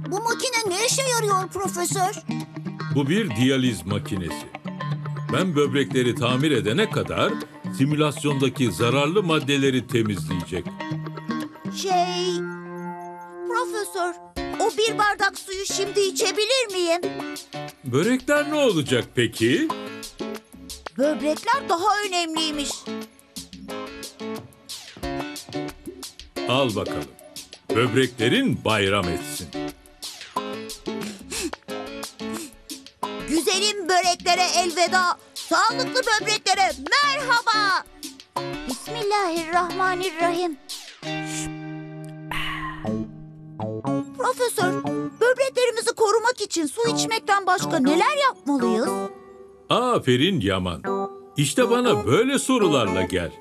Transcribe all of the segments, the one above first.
Bu makine ne işe yarıyor profesör? Bu bir diyaliz makinesi. Ben böbrekleri tamir edene kadar simülasyondaki zararlı maddeleri temizleyecek. Profesör, o bir bardak suyu şimdi içebilir miyim? Börekler ne olacak peki? Böbrekler daha önemliymiş. Al bakalım. Böbreklerin bayram etsin. Güzelim böreklere elveda, sağlıklı böbreklere merhaba. Bismillahirrahmanirrahim. Profesör, böbreklerimizi korumak için su içmekten başka neler yapmalıyız? Aferin Yaman. İşte bana böyle sorularla gel.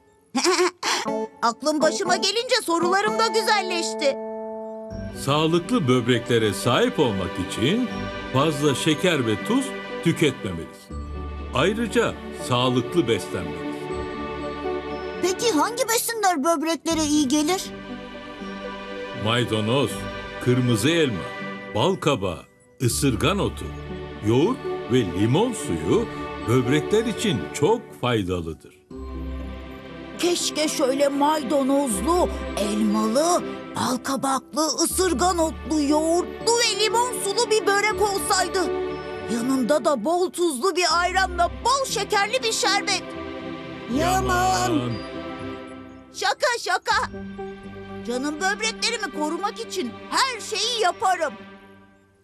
Aklım başıma gelince sorularım da güzelleşti. Sağlıklı böbreklere sahip olmak için fazla şeker ve tuz tüketmemelisin. Ayrıca sağlıklı beslenmelisin. Peki hangi besinler böbreklere iyi gelir? Maydanoz, kırmızı elma, bal kabağı, ısırgan otu, yoğurt ve limon suyu böbrekler için çok faydalıdır. Keşke şöyle maydanozlu, elmalı, bal kabaklı, ısırgan otlu, yoğurtlu ve limon sulu bir börek olsaydı. Yanında da bol tuzlu bir ayranla bol şekerli bir şerbet. Yaman. Şaka şaka. Canım böbreklerimi korumak için her şeyi yaparım.